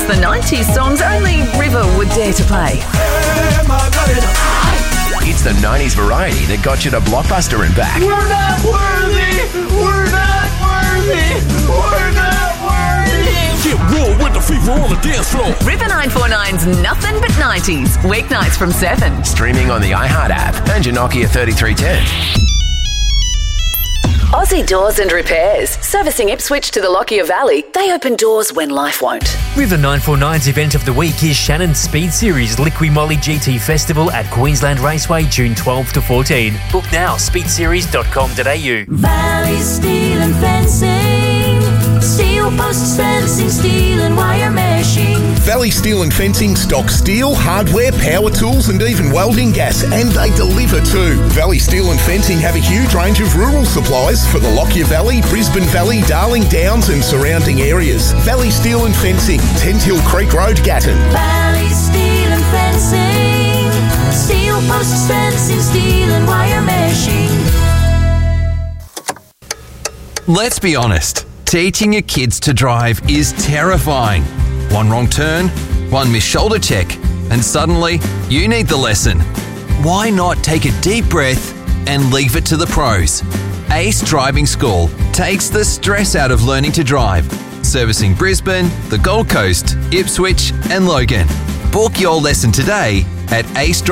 the 90s songs only River would dare to play. It's the 90s variety that got you to Blockbuster and back. We're not worthy! We're not worthy! We're not worthy! Get raw with the fever on the dance floor. River 949's Nothing But 90s, weeknights from 7. Streaming on the iHeart app and your Nokia 3310. Aussie Doors and Repairs. Servicing Ipswich to the Lockyer Valley. They open doors when life won't. River 949's event of the week is Shannon's Speed Series Liqui Moly GT Festival at Queensland Raceway, June 12 to 14. Book now, speedseries.com.au. Valley Steel and Fencing. Steel posts, fencing, steel and wire meshing. Valley Steel and Fencing stock steel, hardware, power tools and even welding gas, and they deliver too. Valley Steel and Fencing have a huge range of rural supplies for the Lockyer Valley, Brisbane Valley, Darling Downs and surrounding areas. Valley Steel and Fencing, Tent Hill Creek Road, Gatton. Valley Steel and Fencing. Steel posts, fencing, steel and wire meshing. Let's be honest. Teaching your kids to drive is terrifying. One wrong turn, one missed shoulder check, and suddenly you need the lesson. Why not take a deep breath and leave it to the pros? Ace Driving School takes the stress out of learning to drive. Servicing Brisbane, the Gold Coast, Ipswich and Logan. Book your lesson today at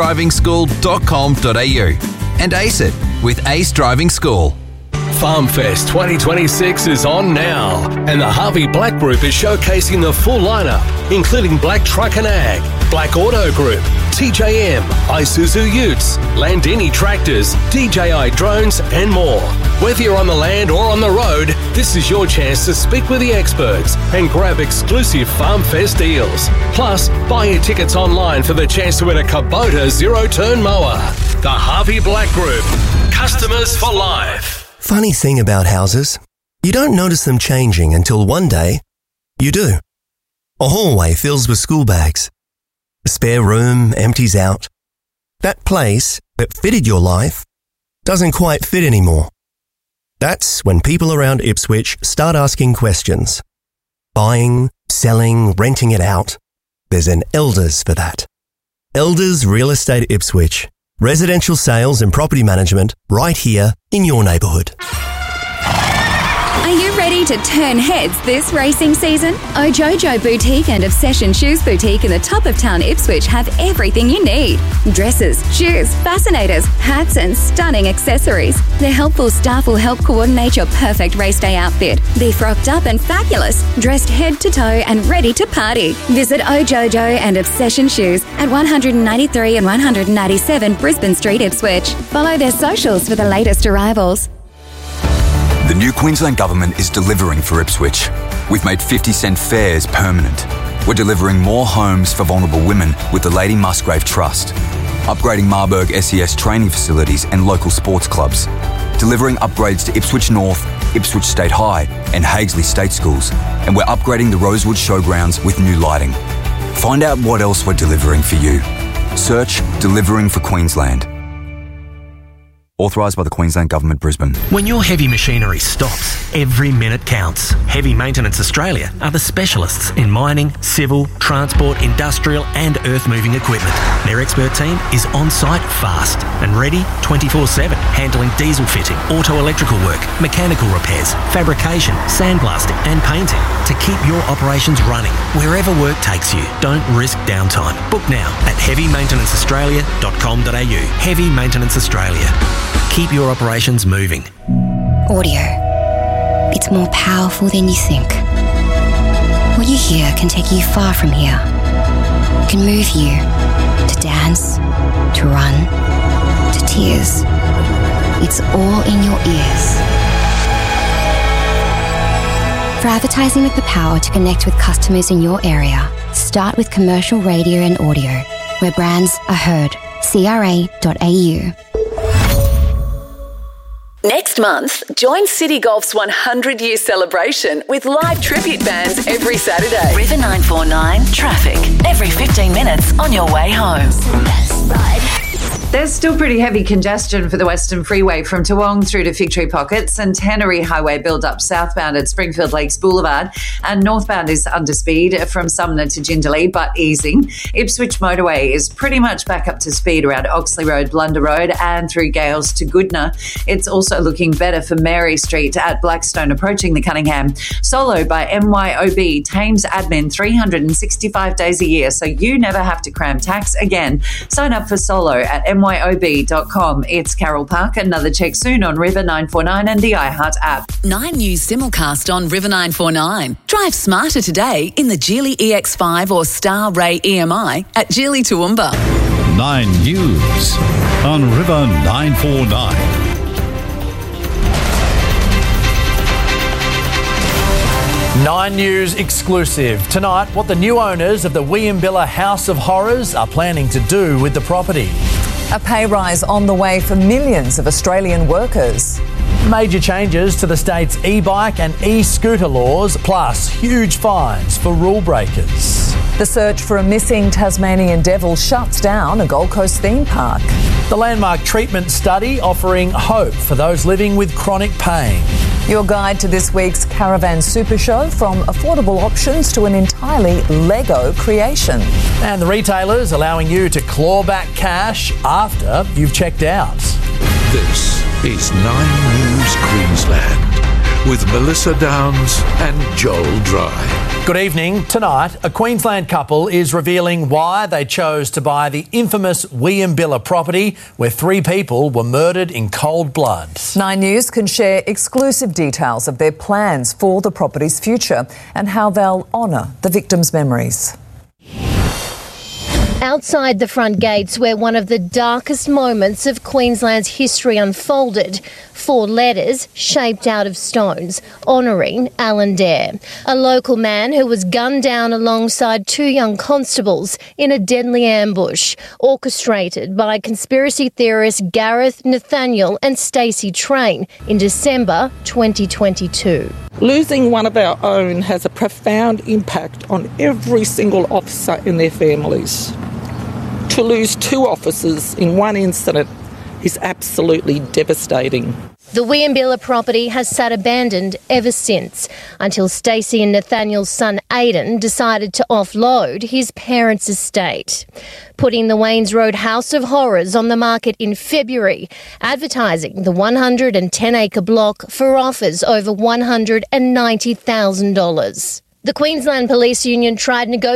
acedrivingschool.com.au and ace it with Ace Driving School. FarmFest 2026 is on now, and the Harvey Black Group is showcasing the full lineup, including Black Truck and Ag, Black Auto Group, TJM, Isuzu Utes, Landini Tractors, DJI Drones, and more. Whether you're on the land or on the road, this is your chance to speak with the experts and grab exclusive FarmFest deals. Plus, buy your tickets online for the chance to win a Kubota zero-turn mower. The Harvey Black Group. Customers for life. Funny thing about houses, you don't notice them changing until one day you do. A hallway fills with school bags. A spare room empties out. That place that fitted your life doesn't quite fit anymore. That's when people around Ipswich start asking questions. Buying, selling, renting it out. There's an Elders for that. Elders Real Estate Ipswich. Residential sales and property management right here in your neighbourhood. Are you ready to turn heads this racing season? Ojojo Boutique and Obsession Shoes Boutique in the top of town Ipswich have everything you need. Dresses, shoes, fascinators, hats and stunning accessories. Their helpful staff will help coordinate your perfect race day outfit. Be frocked up and fabulous, dressed head to toe and ready to party. Visit Ojojo and Obsession Shoes at 193 and 197 Brisbane Street, Ipswich. Follow their socials for the latest arrivals. The new Queensland Government is delivering for Ipswich. We've made 50-cent fares permanent. We're delivering more homes for vulnerable women with the Lady Musgrave Trust. Upgrading Marburg SES training facilities and local sports clubs. Delivering upgrades to Ipswich North, Ipswich State High and Hagesley State Schools. And we're upgrading the Rosewood Showgrounds with new lighting. Find out what else we're delivering for you. Search Delivering for Queensland. Authorised by the Queensland Government, Brisbane. When your heavy machinery stops, every minute counts. Heavy Maintenance Australia are the specialists in mining, civil, transport, industrial and earth-moving equipment. Their expert team is on-site fast and ready 24/7, handling diesel fitting, auto-electrical work, mechanical repairs, fabrication, sandblasting and painting to keep your operations running wherever work takes you. Don't risk downtime. Book now at heavymaintenanceaustralia.com.au. Heavy Maintenance Australia. Keep your operations moving. Audio. It's more powerful than you think. What you hear can take you far from here. It can move you to dance, to run, to tears. It's all in your ears. For advertising with the power to connect with customers in your area, start with commercial radio and audio, where brands are heard. CRA.au. Next month, join City Golf's 100-year celebration with live tribute bands every Saturday. River 949 traffic every 15 minutes on your way home. There's still pretty heavy congestion for the Western Freeway from Toowong through to Fig Tree Pocket. Centenary Highway build-up southbound at Springfield Lakes Boulevard, and northbound is under speed from Sumner to Jindalee, but easing. Ipswich Motorway is pretty much back up to speed around Oxley Road, Blunder Road, and through Gales to Goodna. It's also looking better for Mary Street at Blackstone approaching the Cunningham. Solo by MYOB, Thames admin 365 days a year, so you never have to cram tax again. Sign up for Solo at myob.com. It's Carol Park. Another check soon on River 949 and the iHeart app. 9 News simulcast on River 949. Drive smarter today in the Geely EX5 or Star Ray EMI at Geely Toowoomba. 9 News on River 949. 9 News exclusive. Tonight, what the new owners of the Williambilla House of Horrors are planning to do with the property. A pay rise on the way for millions of Australian workers. Major changes to the state's e-bike and e-scooter laws, plus huge fines for rule breakers. The search for a missing Tasmanian devil shuts down a Gold Coast theme park. The landmark treatment study offering hope for those living with chronic pain. Your guide to this week's Caravan Super Show, from affordable options to an entirely Lego creation. And the retailers allowing you to claw back cash after you've checked out. This is 9 News Queensland with Melissa Downs and Joel Dry. Good evening. Tonight, a Queensland couple is revealing why they chose to buy the infamous Williambilla property where 3 people were murdered in cold blood. 9 News can share exclusive details of their plans for the property's future and how they'll honour the victims' memories. Outside the front gates, where one of the darkest moments of Queensland's history unfolded, 4 letters shaped out of stones honouring Alan Dare, a local man who was gunned down alongside 2 young constables in a deadly ambush, orchestrated by conspiracy theorists Gareth Nathaniel and Stacey Train in December 2022. Losing one of our own has a profound impact on every single officer and their families. To lose 2 officers in one incident is absolutely devastating. The Williambilla property has sat abandoned ever since, until Stacey and Nathaniel's son Aidan decided to offload his parents' estate, putting the Waynes Road House of Horrors on the market in February, advertising the 110-acre block for offers over $190,000. The Queensland Police Union tried negotiating